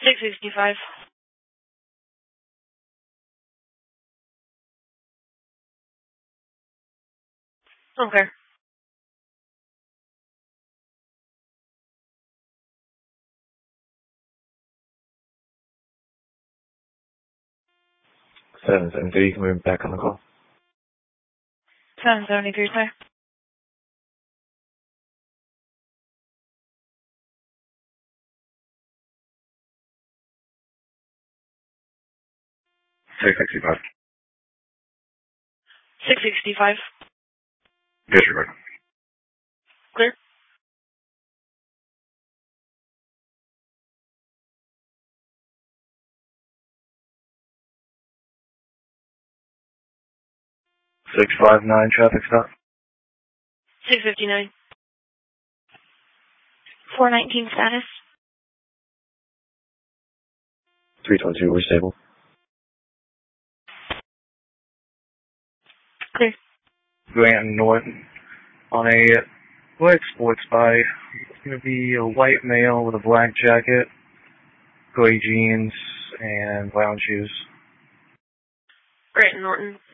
665. Okay. You can move back on the call. 773, sir. $665. 665. Disregard. Clear. $659 traffic stop. 659. 419 status. 322, we're stable. Clear. Granton North on a black sports bike. It's going to be a white male with a black jacket, gray jeans, and brown shoes. Grant Norton.